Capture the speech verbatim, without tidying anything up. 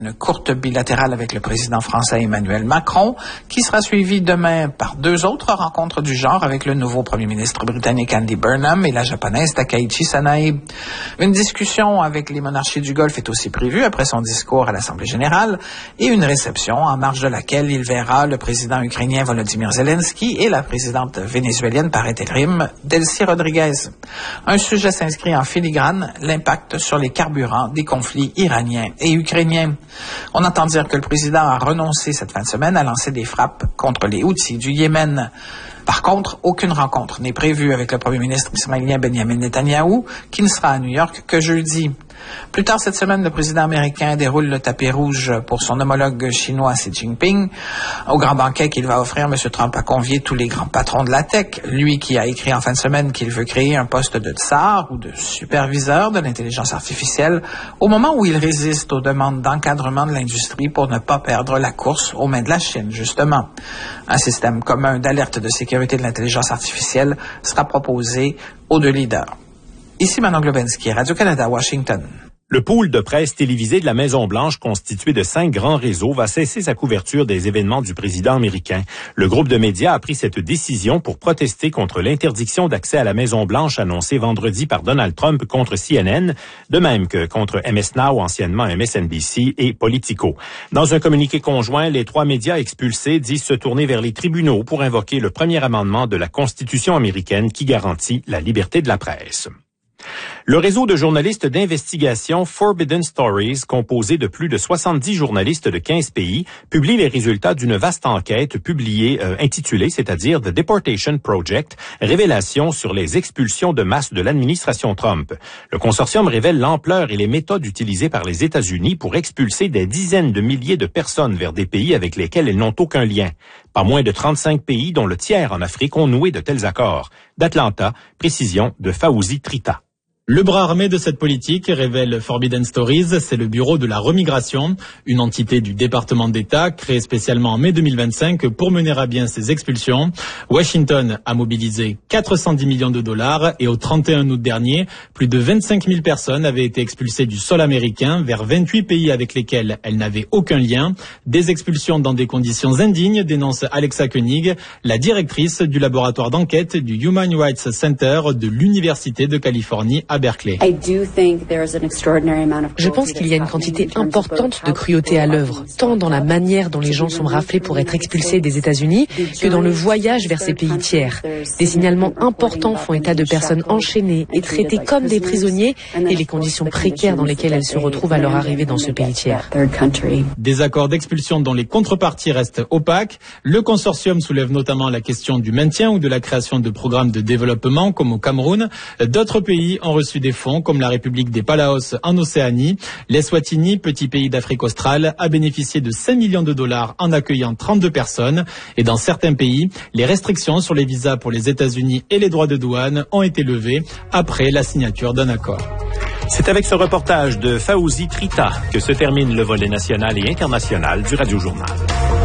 Une courte bilatérale avec le président français Emmanuel Macron, qui sera suivie demain par deux autres rencontres du genre avec le nouveau premier ministre britannique Andy Burnham et la japonaise Takaichi Sanae. Une discussion avec les monarchies du Golfe est aussi prévue après son discours à l'Assemblée générale et une réception en marge de laquelle il verra le président ukrainien Volodymyr Zelensky et la présidente vénézuélienne par intérim Delcy Rodriguez. Un sujet s'inscrit en filigrane, l'impact sur les carburants des conflits iraniens et ukrainiens. On entend dire que le président a renoncé cette fin de semaine à lancer des frappes contre les Houthis du Yémen. Par contre, aucune rencontre n'est prévue avec le premier ministre israélien Benjamin Netanyahou, qui ne sera à New York que jeudi. Plus tard cette semaine, le président américain déroule le tapis rouge pour son homologue chinois Xi Jinping. Au grand banquet qu'il va offrir, M. Trump a convié tous les grands patrons de la tech, lui qui a écrit en fin de semaine qu'il veut créer un poste de tsar ou de superviseur de l'intelligence artificielle, au moment où il résiste aux demandes d'encadrement de l'industrie pour ne pas perdre la course aux mains de la Chine, justement. Un système commun d'alerte de sécurité de l'intelligence artificielle sera proposé aux deux leaders. Ici Manon Globensky, Radio-Canada, Washington. Le pool de presse télévisé de la Maison-Blanche, constitué de cinq grands réseaux, va cesser sa couverture des événements du président américain. Le groupe de médias a pris cette décision pour protester contre l'interdiction d'accès à la Maison-Blanche annoncée vendredi par Donald Trump contre C N N, de même que contre M S Now, anciennement M S N B C, et Politico. Dans un communiqué conjoint, les trois médias expulsés disent se tourner vers les tribunaux pour invoquer le premier amendement de la Constitution américaine qui garantit la liberté de la presse. Le réseau de journalistes d'investigation Forbidden Stories, composé de plus de soixante-dix journalistes de quinze pays, publie les résultats d'une vaste enquête publiée, euh, intitulée, c'est-à-dire The Deportation Project, révélation sur les expulsions de masse de l'administration Trump. Le consortium révèle l'ampleur et les méthodes utilisées par les États-Unis pour expulser des dizaines de milliers de personnes vers des pays avec lesquels elles n'ont aucun lien. Pas moins de trente-cinq pays, dont le tiers en Afrique, ont noué de tels accords. D'Atlanta, précision de Fawzi Trita. Le bras armé de cette politique, révèle Forbidden Stories, c'est le Bureau de la remigration, une entité du département d'État créée spécialement en mai deux mille vingt-cinq pour mener à bien ces expulsions. Washington a mobilisé quatre cent dix millions de dollars et au trente et un août dernier, plus de vingt-cinq mille personnes avaient été expulsées du sol américain vers vingt-huit pays avec lesquels elles n'avaient aucun lien. Des expulsions dans des conditions indignes, dénonce Alexa Koenig, la directrice du laboratoire d'enquête du Human Rights Center de l'Université de Californie à Berkeley. Je pense qu'il y a une quantité importante de cruauté à l'œuvre, tant dans la manière dont les gens sont raflés pour être expulsés des États-Unis que dans le voyage vers ces pays tiers. Des signalements importants font état de personnes enchaînées et traitées comme des prisonniers et les conditions précaires dans lesquelles elles se retrouvent à leur arrivée dans ce pays tiers. Des accords d'expulsion dont les contreparties restent opaques. Le consortium soulève notamment la question du maintien ou de la création de programmes de développement comme au Cameroun. D'autres pays ont reçu des fonds comme la République des Palaos en Océanie. L'Eswatini, petit pays d'Afrique australe, a bénéficié de cinq millions de dollars en accueillant trente-deux personnes. Et dans certains pays, les restrictions sur les visas pour les États-Unis et les droits de douane ont été levées après la signature d'un accord. C'est avec ce reportage de Fawzi Trita que se termine le volet national et international du Radio Journal.